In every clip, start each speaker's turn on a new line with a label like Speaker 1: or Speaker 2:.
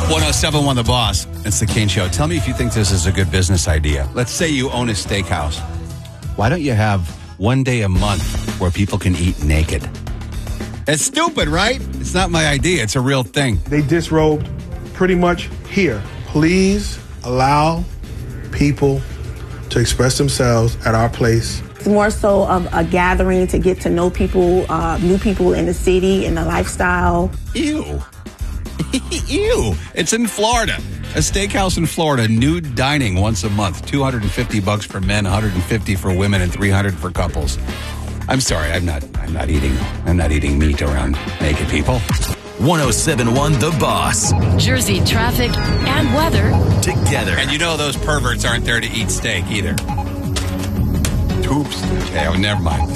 Speaker 1: 1071 The Boss. It's the Kane Show. Tell me if you think this is a good business idea. Let's say you own a steakhouse. Why don't you have one day a month where people can eat naked? It's stupid, right? It's not my idea. It's a real thing.
Speaker 2: They disrobed pretty much here. Please allow people to express themselves at our place.
Speaker 3: It's more so of a gathering to get to know people, new people in the city and the lifestyle.
Speaker 1: Ew. Ew. It's in Florida. A steakhouse in Florida, nude dining once a month. $250 for men, $150 for women, and $300 for couples. I'm sorry, I'm not eating meat around naked people.
Speaker 4: 1071 The Boss.
Speaker 5: Jersey traffic and weather
Speaker 4: Together.
Speaker 1: And you know those perverts aren't there to eat steak either. Oops. Okay, never mind.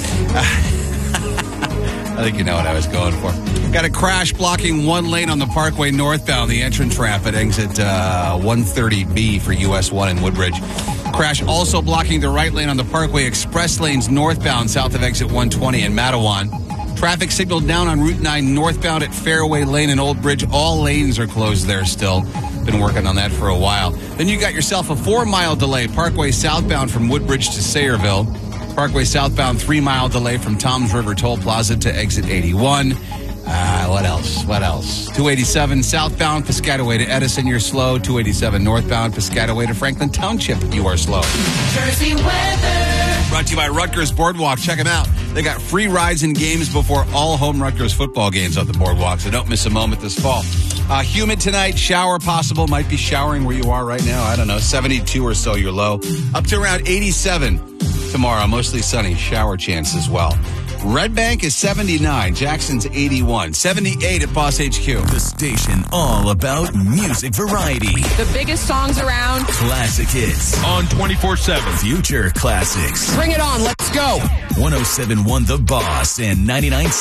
Speaker 1: I think you know what I was going for. Got a crash blocking one lane on the Parkway northbound, the entrance ramp at exit 130B for US 1 in Woodbridge. Crash also blocking the right lane on the Parkway express lanes northbound south of exit 120 in Matawan. Traffic signaled down on Route 9 northbound at Fairway Lane in Old Bridge. All lanes are closed there still. Been working on that for a while. Then you got yourself a 4-mile delay. Parkway southbound from Woodbridge to Sayreville. Parkway southbound 3-mile delay from Toms River Toll Plaza to exit 81. What else? 287 southbound Piscataway to Edison, you're slow. 287 northbound Piscataway to Franklin Township, you are slow.
Speaker 5: Jersey weather.
Speaker 1: Brought to you by Rutgers Boardwalk. Check them out. They got free rides and games before all home Rutgers football games on the Boardwalk, so don't miss a moment this fall. Humid tonight, shower possible. Might be showering where you are right now. I don't know, 72 or so your low. Up to around 87 tomorrow. Mostly sunny, shower chance as well. Red Bank is 79. Jackson's 81. 78 at Boss HQ.
Speaker 4: The station all about music variety.
Speaker 6: The biggest songs around.
Speaker 4: Classic hits. On 24/7. Future classics.
Speaker 6: Bring it on. Let's go.
Speaker 4: 1071 The Boss and 99.